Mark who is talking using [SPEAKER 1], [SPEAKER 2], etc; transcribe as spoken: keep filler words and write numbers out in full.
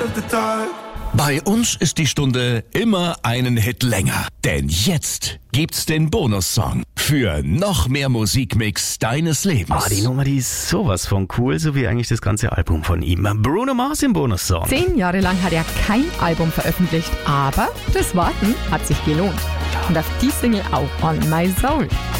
[SPEAKER 1] of the dark.
[SPEAKER 2] Bei uns ist die Stunde immer einen Hit länger. Denn jetzt gibt's den Bonussong für noch mehr Musikmix deines Lebens.
[SPEAKER 3] Ah, die Nummer, die ist sowas von cool, so wie eigentlich das ganze Album von ihm. Bruno Mars im Bonussong.
[SPEAKER 4] Zehn Jahre lang hat er kein Album veröffentlicht, aber das Warten hat sich gelohnt. Und auf die Single auch On My Soul.